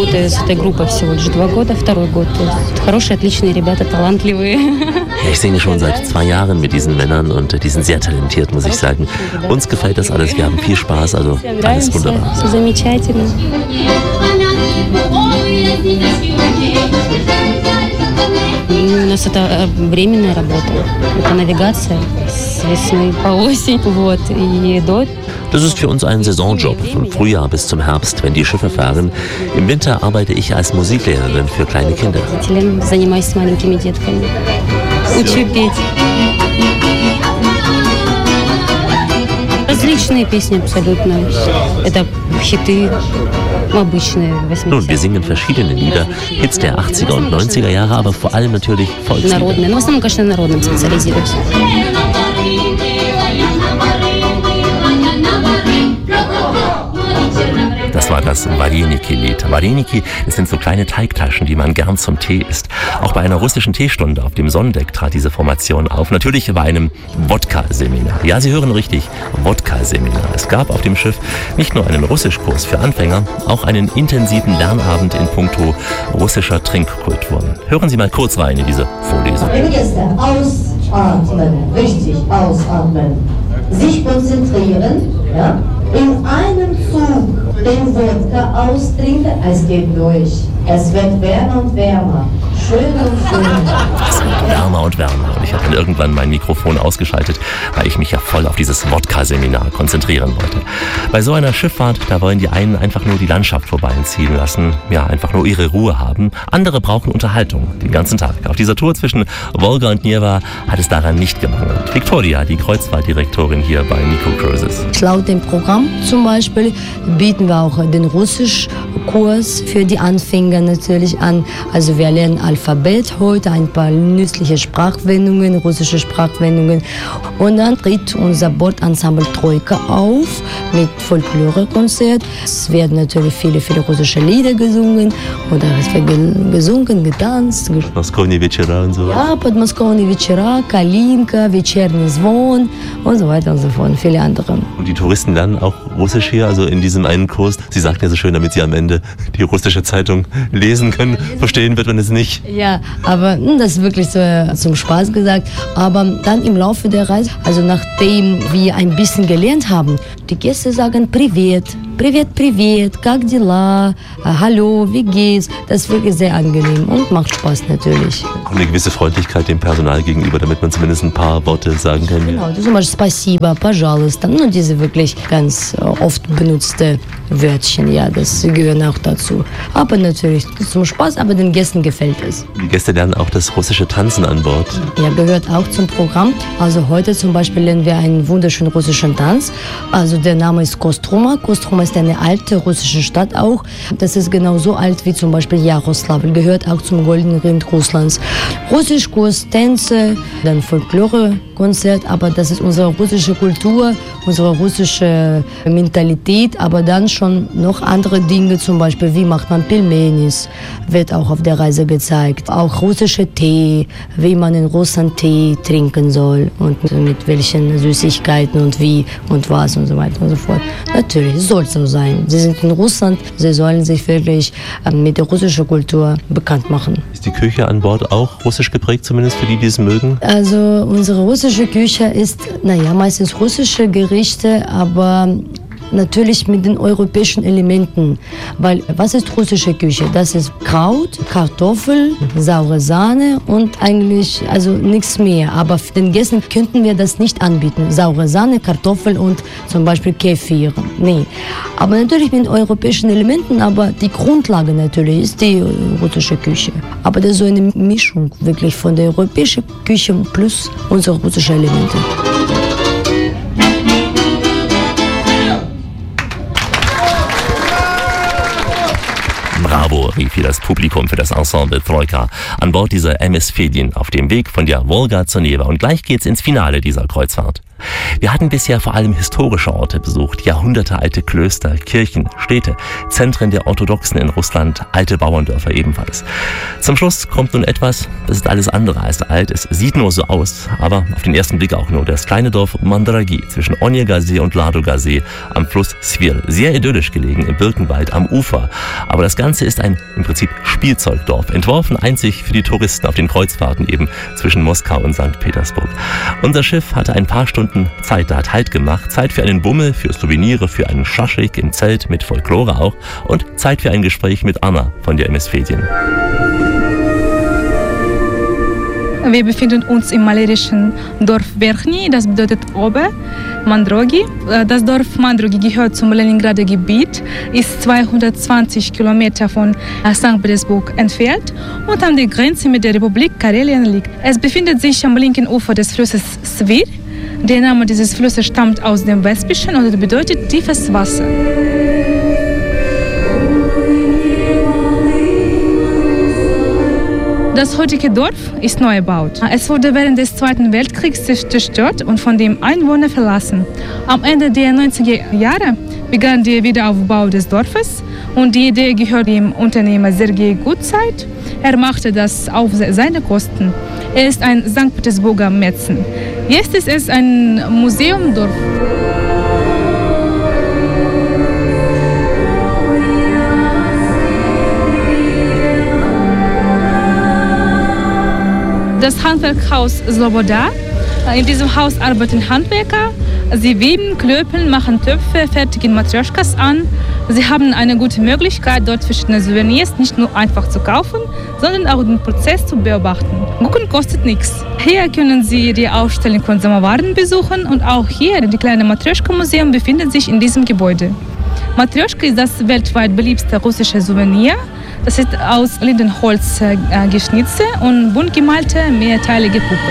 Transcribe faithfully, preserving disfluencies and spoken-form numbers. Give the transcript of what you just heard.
работаю с этой группой всего lишь два года, второй год. Хорошие, отличные ребята, талантливые. Ja, ich singe schon seit zwei Jahren mit diesen Männern und die sind sehr talentiert, muss ich sagen. Uns gefällt das alles, wir haben viel Spaß, also alles wunderbar. Замечательно. У нас это временная работа, это навигация с весны по осень, вот, и до. Das ist für uns ein Saisonjob, von Frühjahr bis zum Herbst, wenn die Schiffe fahren. Im Winter arbeite ich als Musiklehrerin für kleine Kinder. Занимаюсь с маленькими детками, учу петь. Различные песни абсолютно. Это хиты обычные, восьмидесятые. Nun, wir singen verschiedene Lieder, Hits der achtziger und neunziger Jahre, aber vor allem natürlich Volkslieder. Народные, но в основном, конечно, народным специализируюсь. Das war das Vareniki-Lied. Vareniki, das sind so kleine Teigtaschen, die man gern zum Tee isst. Auch bei einer russischen Teestunde auf dem Sonnendeck trat diese Formation auf. Natürlich bei einem Wodka-Seminar. Ja, Sie hören richtig, Wodka-Seminar. Es gab auf dem Schiff nicht nur einen Russischkurs für Anfänger, auch einen intensiven Lernabend in puncto russischer Trinkkultur. Hören Sie mal kurz rein in diese Vorlesung. Liebe Gäste, ausatmen, richtig ausatmen. Sich konzentrieren, ja? In einem Zug den Wodka austrinken, es geht durch. Es wird wärmer und wärmer. Schön und schön. Es wird wärmer und wärmer. Und ich habe dann irgendwann mein Mikrofon ausgeschaltet, weil ich mich ja voll auf dieses Wodka-Seminar konzentrieren wollte. Bei so einer Schifffahrt, da wollen die einen einfach nur die Landschaft vorbeiziehen lassen, ja, einfach nur ihre Ruhe haben. Andere brauchen Unterhaltung den ganzen Tag. Auf dieser Tour zwischen Wolga und Neva hat es daran nicht gemangelt. Viktoria, die Kreuzfahrtdirektorin hier bei Nico Cruises. Laut dem Programm zum Beispiel bieten wir auch den Russischkurs für die Anfänger natürlich an. Also wir lernen Alphabet heute, ein paar nützliche Sprachwendungen, russische Sprachwendungen. Und dann tritt unser Bordensemble Troika auf mit Folklore-Konzert. Es werden natürlich viele, viele russische Lieder gesungen oder es wird gesungen, getanzt. Подмосковные вечера und so. Ja, Подмосковные вечера, Kalinka, Вечерний звон und so weiter und so fort. Und viele andere. Und die Touristen lernen auch Russisch hier, also in diesem einen Kurs. Sie sagten ja so schön, damit sie am Ende die russische Zeitung lesen können. Verstehen wird man es nicht. Ja, aber das ist wirklich so zum Spaß gesagt. Aber dann im Laufe der Reise, also nachdem wir ein bisschen gelernt haben, die Gäste sagen Privet, Privet, Privet, как дела, hallo, wie geht's? Das ist wirklich sehr angenehm und macht Spaß natürlich. Und eine gewisse Freundlichkeit dem Personal gegenüber, damit man zumindest ein paar Worte sagen kann. Genau, zum Beispiel спасибо, пожалуйста, nur diese wirklich ganz oft benutzte Wörtchen, ja, das gehören auch dazu. Aber natürlich zum Spaß, aber den Gästen gefällt es. Die Gäste lernen auch das russische Tanzen an Bord. Ja, gehört auch zum Programm. Also heute zum Beispiel lernen wir einen wunderschönen russischen Tanz. Also der Name ist Kostroma. Kostroma ist eine alte russische Stadt auch. Das ist genauso alt wie zum Beispiel Jaroslavl. Gehört auch zum Goldenen Ring Russlands. Russischkurs, Tänze, dann Folklore-Konzert. Aber das ist unsere russische Kultur, unsere russische Mentalität. Aber dann schon noch andere Dinge, zum Beispiel wie macht man Pelmenis, wird auch auf der Reise gezeigt. Auch russische Tee, wie man in Russland Tee trinken soll und mit welchen Süßigkeiten und wie und was und so weiter und so fort. Natürlich, es soll so sein. Sie sind in Russland, sie sollen sich wirklich mit der russischen Kultur bekannt machen. Ist die Küche an Bord auch russisch geprägt, zumindest für die, die es mögen? Also unsere russische Küche ist, naja, meistens russische Gerichte, aber natürlich mit den europäischen Elementen, weil was ist russische Küche? Das ist Kraut, Kartoffel, saure Sahne und eigentlich also nichts mehr. Aber für den Gästen könnten wir das nicht anbieten. Saure Sahne, Kartoffel und zum Beispiel Kefir. Nee. Aber natürlich mit europäischen Elementen, aber die Grundlage natürlich ist die russische Küche. Aber das ist so eine Mischung wirklich von der europäischen Küche plus unsere russischen Elemente. Bravo, rief hier das Publikum für das Ensemble Troika an Bord dieser M S Fedin auf dem Weg von der Wolga zur Neva. Und gleich geht's ins Finale dieser Kreuzfahrt. Wir hatten bisher vor allem historische Orte besucht, jahrhundertealte Klöster, Kirchen, Städte, Zentren der Orthodoxen in Russland, alte Bauerndörfer ebenfalls. Zum Schluss kommt nun etwas, das ist alles andere als alt. Es sieht nur so aus, aber auf den ersten Blick auch nur das kleine Dorf Mandragi zwischen Onega-See und Ladoga-See am Fluss Svir. Sehr idyllisch gelegen im Birkenwald am Ufer. Aber das Ganze ist ist ein im Prinzip Spielzeugdorf, entworfen einzig für die Touristen auf den Kreuzfahrten eben zwischen Moskau und Sankt Petersburg. Unser Schiff hatte ein paar Stunden Zeit, da hat Halt gemacht. Zeit für einen Bummel, für Souvenire, für einen Schaschlik im Zelt mit Folklore auch und Zeit für ein Gespräch mit Anna von der M S Fedjen. Wir befinden uns im malerischen Dorf Verchny, das bedeutet Ober, Mandrogi. Das Dorf Mandrogi gehört zum Leningrader Gebiet, ist zweihundertzwanzig Kilometer von Sankt Petersburg entfernt und an der Grenze mit der Republik Karelien liegt. Es befindet sich am linken Ufer des Flusses Svir. Der Name dieses Flusses stammt aus dem Westbischen und bedeutet tiefes Wasser. Das heutige Dorf ist neu erbaut. Es wurde während des Zweiten Weltkriegs zerstört und von den Einwohnern verlassen. Am Ende der neunziger Jahre begann der Wiederaufbau des Dorfes und die Idee gehört dem Unternehmer Sergei Gutzeit. Er machte das auf seine Kosten. Er ist ein Sankt Petersburger Mäzen. Jetzt ist es ein Museumdorf. Das Handwerkhaus Sloboda. In diesem Haus arbeiten Handwerker. Sie weben, klöppeln, machen Töpfe, fertigen Matrjoschkas an. Sie haben eine gute Möglichkeit, dort verschiedene Souvenirs nicht nur einfach zu kaufen, sondern auch den Prozess zu beobachten. Gucken kostet nichts. Hier können Sie die Ausstellung von Samowaren besuchen und auch hier, das kleine Matrjoschka-Museum befindet sich in diesem Gebäude. Matrjoschka ist das weltweit beliebteste russische Souvenir. Das ist aus Lindenholz äh, geschnitzt und bunt gemalte mehrteilige Puppe.